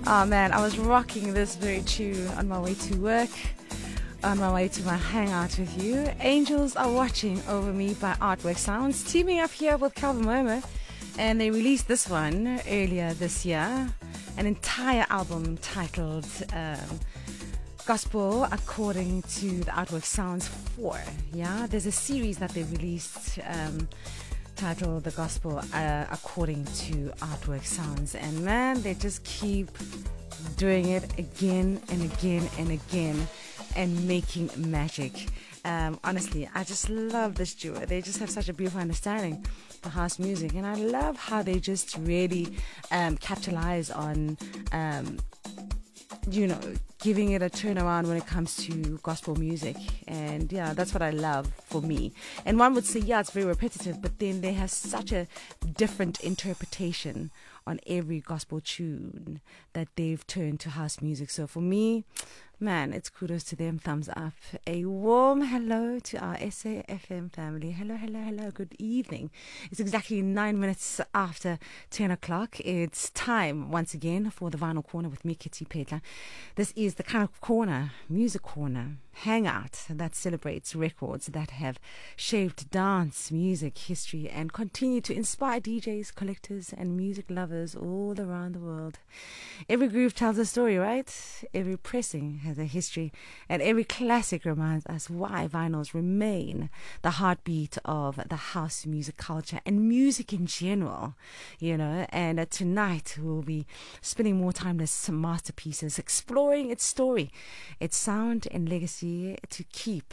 Oh man, I was rocking this very tune on my way to work, on my way to my hangout with you. Angels Are Watching Over Me by Artwork Sounds, teaming up here with Calvin Momo. And they released this one earlier this year, an entire album titled Gospel According to the Artwork Sounds 4. Yeah, there's a series that they released titled The Gospel According to Artwork Sounds, and man, they just keep doing it again and again and again and making magic. Honestly, I just love this duo. They just have such a beautiful understanding for house music, and I love how they just really capitalize on giving it a turnaround when it comes to gospel music. And yeah, that's what I love for me. And one would say, yeah, it's very repetitive, but then they have such a different interpretation on every gospel tune that they've turned to house music. So for me, man, it's kudos to them, thumbs up. A warm hello to our SAFM family. Hello, hello, hello, good evening. It's exactly 9 minutes after 10 o'clock. It's time, once again, for the Vinyl Corner with me, Kitty Petla. This is the kind of corner, music corner, hangout that celebrates records that have shaped dance, music, history, and continue to inspire DJs, collectors, and music lovers all around the world. Every groove tells a story, right? Every pressing has a history, and every classic reminds us why vinyls remain the heartbeat of the house music culture and music in general, and tonight we'll be spinning more timeless masterpieces, exploring its story, its sound and legacy to keep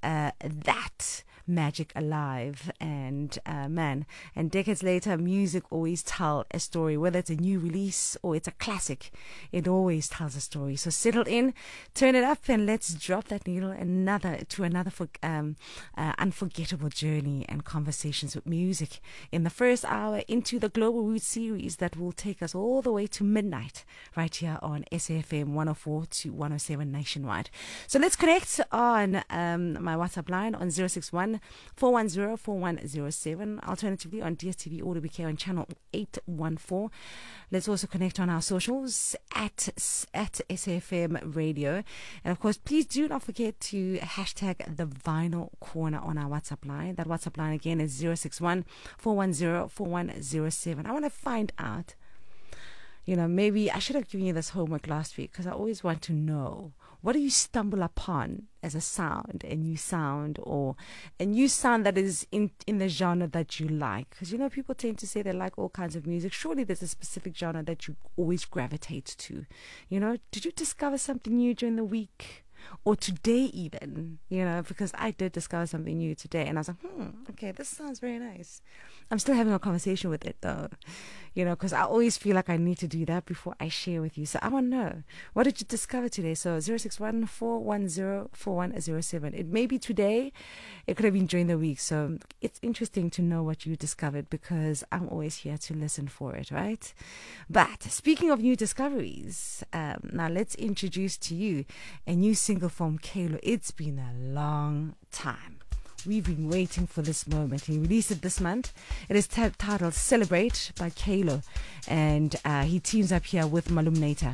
that magic alive. And and decades later, music always tells a story, whether it's a new release or it's a classic, it always tells a story. So settle in, turn it up, and let's drop that needle another unforgettable journey and conversations with music in the first hour into the Global Roots series that will take us all the way to midnight right here on SAFM 104 to 107 nationwide. So let's connect on my WhatsApp line on 061 410 4107, alternatively on DSTV Audio BK on channel 814. Let's also connect on our socials at SAFM Radio. And of course, please do not forget to hashtag the Vinyl Corner on our WhatsApp line. That WhatsApp line again is 061 410 4107. I want to find out, maybe I should have given you this homework last week, because I always want to know, what do you stumble upon as a sound, a new sound, or a new sound that is in the genre that you like? Because, people tend to say they like all kinds of music. Surely there's a specific genre that you always gravitate to. Did you discover something new during the week? Or today even, because I did discover something new today, and I was like, okay, this sounds very nice. I'm still having a conversation with it though, because I always feel like I need to do that before I share with you. So I want to know, what did you discover today? So 061 410 4107. It may be today, it could have been during the week. So it's interesting to know what you discovered, because I'm always here to listen for it, right? But speaking of new discoveries, now let's introduce to you a new single from Kalo. It's been a long time. We've been waiting for this moment. He released it this month. It is titled Celebrate by Kalo, and he teams up here with Malumnator.